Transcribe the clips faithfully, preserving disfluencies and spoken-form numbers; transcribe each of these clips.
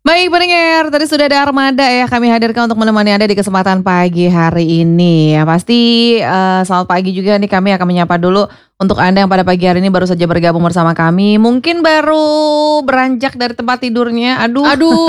Baik pendengar, tadi sudah ada Armada ya kami hadirkan untuk menemani Anda di kesempatan pagi hari ini. Ya pasti uh, selamat pagi juga nih, kami akan menyapa dulu untuk Anda yang pada pagi hari ini baru saja bergabung bersama kami. Mungkin baru beranjak dari tempat tidurnya. Aduh.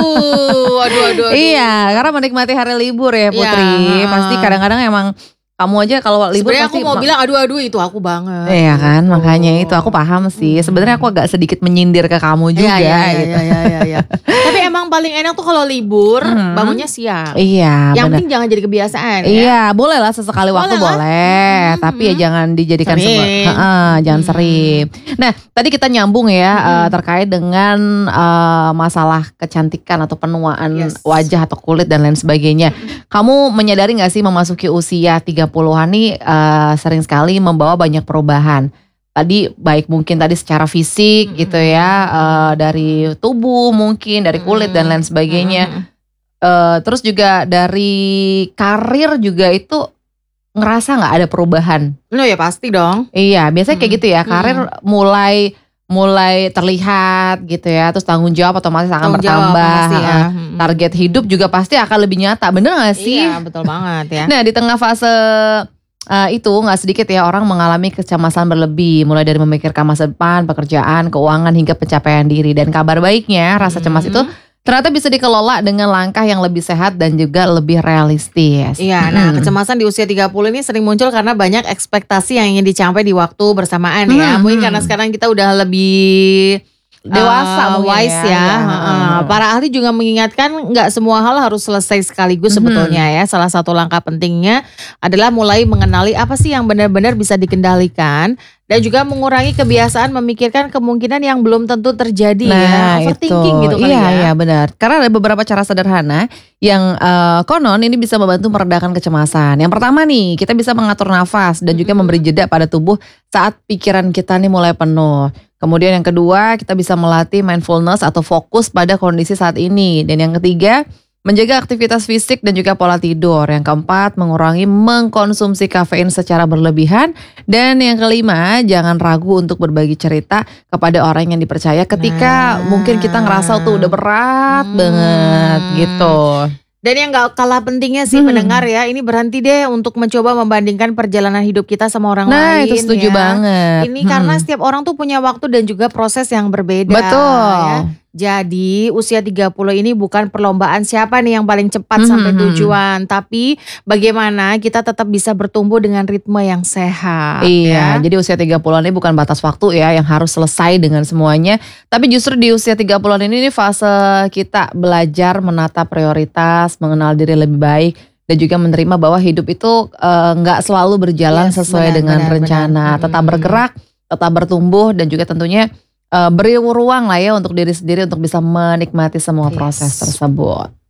Aduh, aduh, aduh, aduh. Iya, karena menikmati hari libur ya Putri. Ya, pasti kadang-kadang emang kamu aja kalau libur sebenarnya pasti aku mau bilang aduh-aduh itu aku banget. Iya kan, gitu. makanya itu aku paham sih. Hmm. Sebenarnya aku agak sedikit menyindir ke kamu juga. Iya, iya, gitu. iya, iya, iya, iya. Tapi emang paling enak tuh kalau libur hmm. bangunnya siang. Iya. Yang bener. penting jangan jadi kebiasaan. Iya, ya? boleh lah sesekali boleh waktu lah. boleh, hmm. tapi ya jangan dijadikan sering. sebuah, uh, jangan hmm. sering. Nah, tadi kita nyambung ya hmm. uh, terkait dengan uh, masalah kecantikan atau penuaan yes. wajah atau kulit dan lain sebagainya. Hmm. Kamu menyadari nggak sih memasuki usia tiga puluhan nih uh, sering sekali membawa banyak perubahan. Tadi baik mungkin tadi secara fisik mm-hmm. gitu ya, uh, dari tubuh mungkin, dari kulit mm-hmm. dan lain sebagainya. Mm-hmm. Uh, terus juga dari karir juga itu ngerasa nggak ada perubahan? No ya pasti dong. Iya, biasanya kayak mm-hmm. gitu ya. Karir mm-hmm. mulai mulai terlihat gitu ya, terus tanggung jawab otomatis akan tanggung bertambah. Jawab, ya. hmm. Target hidup juga pasti akan lebih nyata. Bener nggak sih? Iya, betul banget ya. Nah, di tengah fase Uh, itu gak sedikit ya orang mengalami kecemasan berlebih, mulai dari memikirkan masa depan, pekerjaan, keuangan hingga pencapaian diri. Dan kabar baiknya rasa cemas hmm. itu ternyata bisa dikelola dengan langkah yang lebih sehat dan juga lebih realistis. Iya, nah hmm. kecemasan di usia tiga puluh ini sering muncul karena banyak ekspektasi yang ingin dicapai di waktu bersamaan hmm. ya. Mungkin karena sekarang kita udah lebih dewasa, uh, wise ya. ya. Uh, uh. Para ahli juga mengingatkan nggak semua hal harus selesai sekaligus mm-hmm. sebetulnya ya. Salah satu langkah pentingnya adalah mulai mengenali apa sih yang benar-benar bisa dikendalikan dan juga mengurangi kebiasaan memikirkan kemungkinan yang belum tentu terjadi nah, ya. Overthinking itu. gitu kali iya, ya. Iya benar. Karena ada beberapa cara sederhana yang uh, konon ini bisa membantu meredakan kecemasan. Yang pertama nih, kita bisa mengatur nafas dan juga mm-hmm. memberi jeda pada tubuh saat pikiran kita nih mulai penuh. Kemudian yang kedua, kita bisa melatih mindfulness atau fokus pada kondisi saat ini. Dan yang ketiga, menjaga aktivitas fisik dan juga pola tidur. Yang keempat, mengurangi mengkonsumsi kafein secara berlebihan. Dan yang kelima, jangan ragu untuk berbagi cerita kepada orang yang dipercaya ketika nah. mungkin kita ngerasa tuh udah berat hmm. banget gitu. Dan yang gak kalah pentingnya sih hmm. pendengar ya, ini berhenti deh untuk mencoba membandingkan perjalanan hidup kita sama orang nah, lain. Nah itu setuju ya. banget. Ini hmm. karena setiap orang tuh punya waktu dan juga proses yang berbeda. Betul. Ya. Jadi usia tiga puluh ini bukan perlombaan siapa nih yang paling cepat hmm. sampai tujuan. Tapi bagaimana kita tetap bisa bertumbuh dengan ritme yang sehat. Iya, ya. Jadi usia tiga puluhan ini bukan batas waktu ya yang harus selesai dengan semuanya. Tapi justru di usia tiga puluhan ini, ini fase kita belajar menata prioritas, mengenal diri lebih baik. Dan juga menerima bahwa hidup itu nggak uh, selalu berjalan yes, sesuai benar, dengan benar, rencana. Benar. Tetap bergerak, tetap bertumbuh dan juga tentunya Uh, beri ruang lah ya untuk diri sendiri untuk bisa menikmati semua yes. proses tersebut.